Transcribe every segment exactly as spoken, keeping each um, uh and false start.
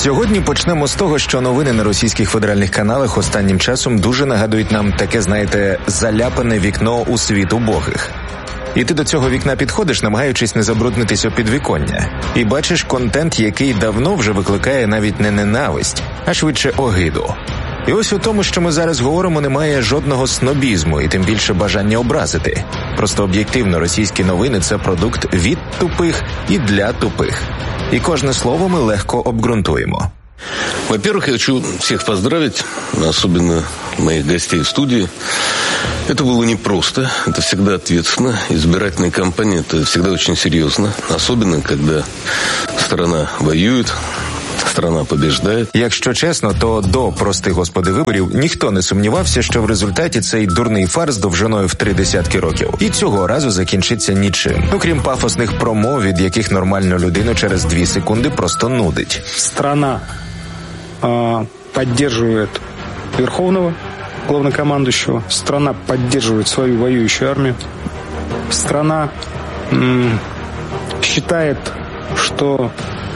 Сьогодні почнемо з того, що новини на російських федеральних каналах останнім часом дуже нагадують нам таке, знаєте, заляпане вікно у світ убогих. І ти до цього вікна підходиш, намагаючись не забруднитись об підвіконня. І бачиш контент, який давно вже викликає навіть не ненависть, а швидше огиду. І ось у тому, що ми зараз говоримо, немає жодного снобізму і тим більше бажання образити. Просто об'єктивно російські новини – це продукт від тупих і для тупих. И кожне слово мы легко обґрунтуємо. Во-первых, я хочу всех поздравить, особенно моих гостей в студии. Это было непросто, это всегда ответственно. Избирательная кампания – это всегда очень серьезно. Особенно, когда страна воюет, страна побіждає. Якщо чесно, то до, прости господи, виборів ніхто не сумнівався, що в результаті цей дурний фарс довжиною в три десятки років і цього разу закінчиться нічим. Ну, крім пафосних промов, від яких нормальну людину через дві секунди просто нудить. Страна э, поддерживает Верховного главнокомандующего, страна поддерживает свою воюющую армию, страна м- считает, что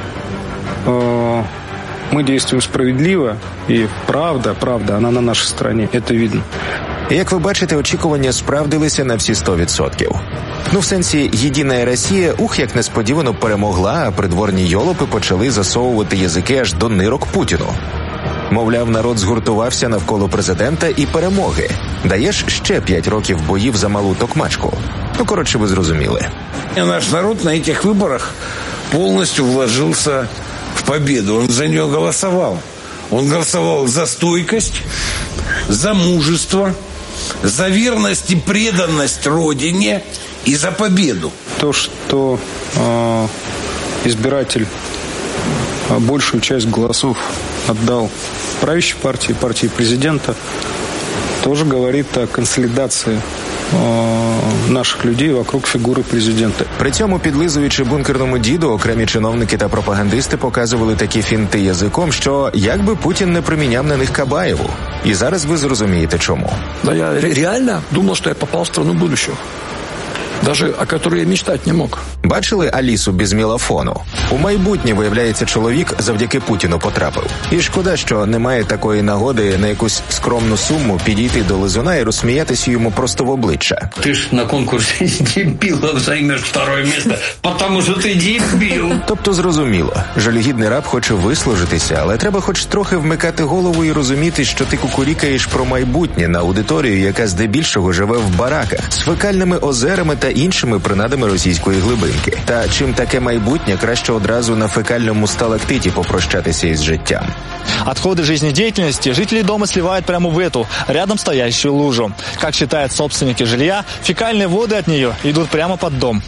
мы действуем справедливо, і правда, правда, вона на нашій стороні, це видно. Як ви бачите, очікування справдилися на всі сто відсотків. Ну, в сенсі, «Єдина Росія» ух, як несподівано перемогла, а придворні йолопи почали засовувати язики аж до нирок Путіну. Мовляв, народ згуртувався навколо президента і перемоги. Даєш ще п'ять років боїв за малу токмачку. Ну, коротше, ви зрозуміли. Наш народ на цих виборах повністю вложився в победу. Он за нее голосовал. Он голосовал за стойкость, за мужество, за верность и преданность Родине и за победу. То, что э, избиратель э, большую часть голосов отдал правящей партии, партии президента, тоже говорит о консолидации наших людей вокруг фігури президента. При цьому, підлизуючи бункерному діду, окремі чиновники та пропагандисти показували такі фінти язиком, що якби Путін не приміняв на них Кабаєву. І зараз ви зрозумієте чому. Да, я реально думал, что я попал в страну будущего. Даже о которой я мечтать не мог. Бачили Алісу без мелофону? У майбутнє, виявляється, чоловік завдяки Путіну потрапив. І шкода, що немає такої нагоди на якусь скромну суму підійти до лизуна і розсміятися йому просто в обличчя. Ти ж на конкурсі дебілов займеш второе місце, тому що ти дебіл. Тобто зрозуміло, жалюгідний раб хоче вислужитися, але треба хоч трохи вмикати голову і розуміти, що ти кукурікаєш про майбутнє на аудиторію, яка здебільшого живе в бараках, з фекальними озерами та іншими принадами російської глибинки. Та чим таке майбутнє, краще одразу на фекальному сталактиті попрощатися із життям. Отходы жизнедеятельности жители дома сливают прямо в эту, рядом стоящую лужу. Как считают собственники жилья, фекальные воды от нее идут прямо под дом.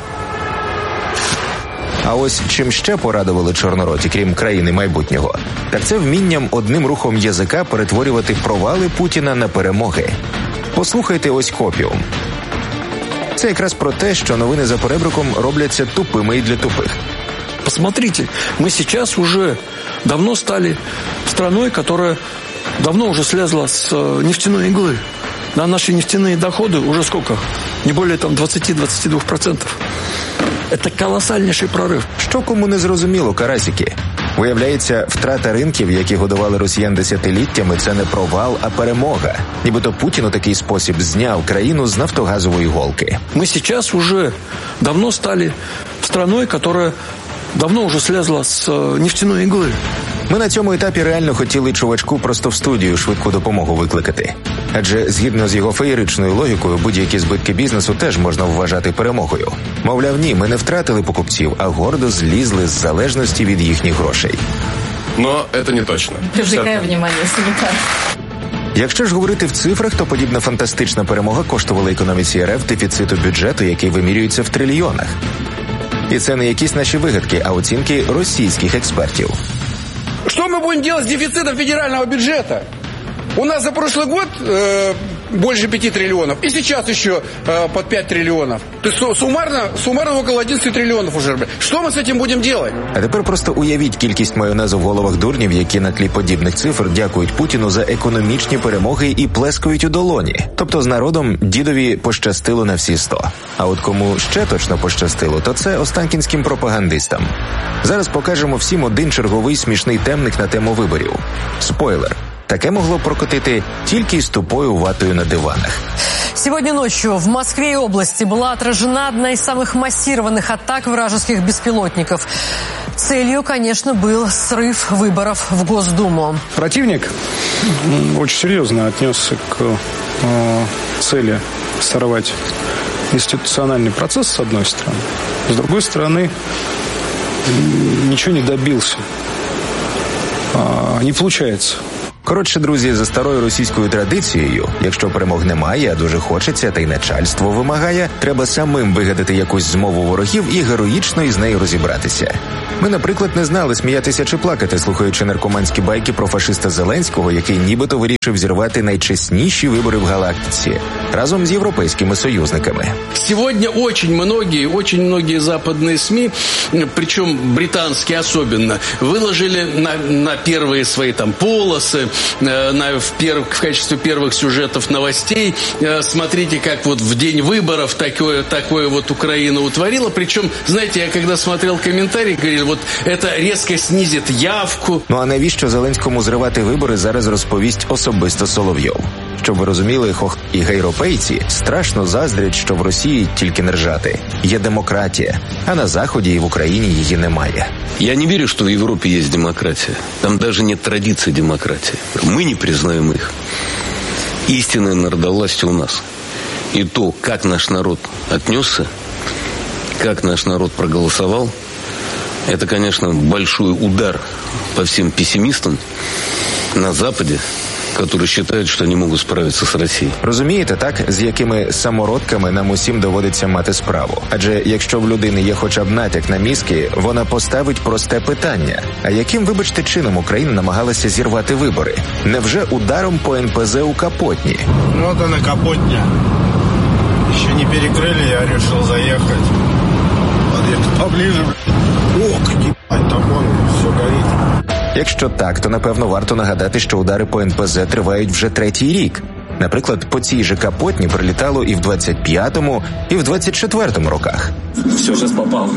А ось чим ще порадували чорнороті, крім країни майбутнього, так це вмінням одним рухом язика перетворювати провали Путіна на перемоги. Послухайте ось копію. Це якраз про те, що новини за перебриком робляться тупими і для тупих. Посмотрите, мы сейчас уже давно стали страной, которая давно уже слезла с нефтяной иглы. На наши нефтяные доходы уже сколько? Не более там двадцать-двадцать два процентов. Это колоссальнейший прорыв. Що кому не зрозуміло, карасики? Виявляється, втрата ринків, які годували росіян десятиліттями, це не провал, а перемога. Нібито Путін у такий спосіб зняв країну з нафтогазової голки. Мы сейчас уже давно стали страной, которая давно уже слезла с нефтяной иглы. Ми на цьому етапі реально хотіли чувачку просто в студію швидку допомогу викликати. Адже, згідно з його феєричною логікою, будь-які збитки бізнесу теж можна вважати перемогою. Мовляв, ні, ми не втратили покупців, а гордо злізли з залежності від їхніх грошей. Но це не точно. Привлекаю внимание санітар. Якщо ж говорити в цифрах, то подібна фантастична перемога коштувала економіці РФ дефіциту бюджету, який вимірюється в трильйонах. І це не якісь наші вигадки, а оцінки російських експертів. Что мы будем делать с дефицитом федерального бюджета? У нас за прошлый год э, больше пяти триллионов. И сейчас еще э, под пять триллионов. То есть суммарно, суммарно около одиннадцати триллионов уже. Что мы с этим будем делать? А тепер просто уявіть кількість майонезу в головах дурнів, які на тлі подібних цифр дякують Путіну за економічні перемоги і плескають у долоні. Тобто з народом дідові пощастило на всі сто. А от кому ще точно пощастило, то це останкінським пропагандистам. Зараз покажемо всім один черговий смішний темник на тему виборів. Спойлер. Таке могло прокотити тільки з тупою ватою на диванах. Сегодня ночью в Москве и области была отражена одна из самых массированных атак вражеских беспилотников. Целью, конечно, был срыв выборов в Госдуму. Противник очень серьезно отнесся к э, цели сорвать институциональный процесс, с одной стороны. С другой стороны, ничего не добился. А, не получается. Коротше, друзі, за старою російською традицією, якщо перемог немає, а дуже хочеться, та й начальство вимагає, треба самим вигадати якусь змову ворогів і героїчно із нею розібратися. Ми, наприклад, не знали, сміятися чи плакати, слухаючи наркоманські байки про фашиста Зеленського, який нібито вирішив зірвати найчесніші вибори в галактиці, разом з європейськими союзниками. Сегодня очень многие, очень многие западные СМИ, причем британские особенно, выложили на, на первые свои там полосы, на, в, перв, в качестве первых сюжетов новостей. Смотрите, как вот в день выборов такое, такое вот Украина утворила. Причем, знаете, я когда смотрел комментарии, говорил, вот это резко снизит явку. Ну а навіщо Зеленському зривати вибори, зараз розповість особисто Соловйов. Щоб ви розуміли, хох і європейці страшно заздрять, що в Росії тільки не ржати. Є демократія, а на Заході і в Україні її немає. Я не верю, что в Европе есть демократия. Там даже нет традиции демократии. Мы не признаем их. Истинная народовластие у нас. И то, как наш народ отнесся, как наш народ проголосовал, это, конечно, большой удар по всем пессимистам на Западе, які вважають, що не можуть справитися з Росією. Розумієте, так, з якими самородками нам усім доводиться мати справу? Адже якщо в людини є хоча б натяк на мізки, вона поставить просте питання. А яким, вибачте, чином Україна намагалася зірвати вибори? Невже ударом по ен пе зет у Капотні? Ну, от вона Капотня. Ще не перекрили, я вирішив заїхати. Под'їхати поближе. Ох, ебать, там вон, все горить. Якщо так, то напевно варто нагадати, що удари по ен пе зет тривають вже третій рік. Наприклад, по цій же Капотні прилітало і в двадцять п'ятому, і в двадцять четвертому роках. Все, сейчас попал.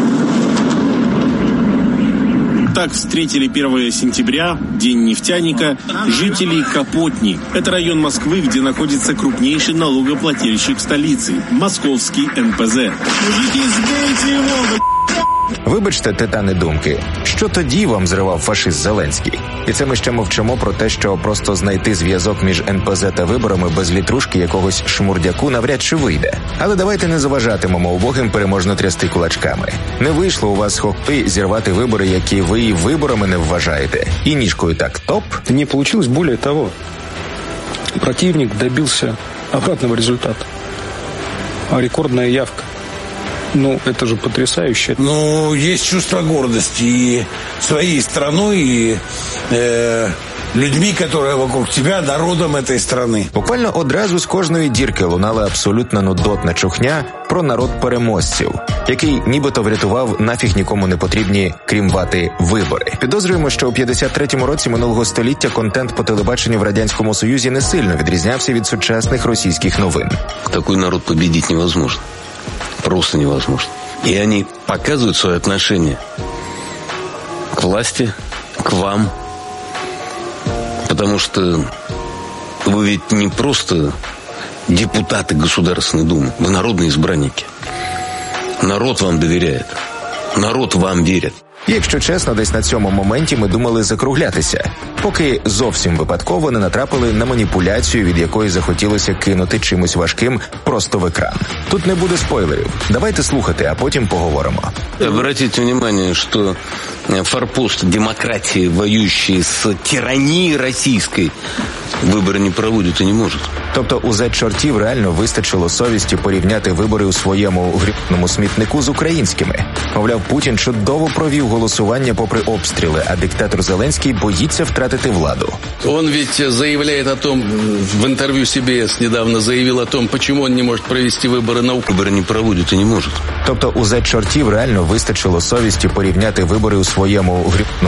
Так встретили первого сентября, День нефтяника, жителей Капотни. Это район Москвы, где находится крупнейший налогоплательщик столицы – московский эн пе зет. Мужики, сбейте его, Вибачте, титани думки, що тоді вам зривав фашист Зеленський? І це ми ще мовчимо про те, що просто знайти зв'язок між ен пе зет та виборами без літрушки якогось шмурдяку навряд чи вийде. Але давайте не заважатимемо убогим переможно трясти кулачками. Не вийшло у вас, хопи, зірвати вибори, які ви і виборами не вважаєте. І ніжкою так топ. Не получилось, более того. Противник добился обратного результата. Рекордная явка. Ну, это же потрясающе. Ну, есть чувство гордости и своей страной, и э, людьми, которые вокруг тебя, народом этой страны. Буквально одразу з кожної дірки лунала абсолютно нудотна чухня про народ переможців, який нібито врятував нафіг нікому не потрібні, крім вати, вибори. Підозрюємо, що у п'ятдесят третьому році минулого століття контент по телебаченню в Радянському Союзі не сильно відрізнявся від сучасних російських новин. Такой народ победить невозможно. Просто невозможно. И они показывают свое отношение к власти, к вам. Потому что вы ведь не просто депутаты Государственной Думы, вы народные избранники. Народ вам доверяет. Народ вам вірить. І, якщо чесно, десь на цьому моменті ми думали закруглятися, поки зовсім випадково не натрапили на маніпуляцію, від якої захотілося кинути чимось важким просто в екран. Тут не буде спойлерів. Давайте слухати, а потім поговоримо. Обратите внимание, что форпост демократии, воюющий с тиранией российской, вибори не проводять і не можуть. Тобто у зет-чортів реально вистачило совісті порівняти вибори у своєму грібному смітнику з українськими. Мовляв, Путін чудово провів голосування попри обстріли, а диктатор Зеленський боїться втратити владу. Он ведь заявляет о том, в интервью си би эс недавно заявил о том, почему он не может провести выборы на Украине. Выборы не проводит и не может. Тобто у зет-чортів реально вистачило совісті порівняти вибори у своєму грібному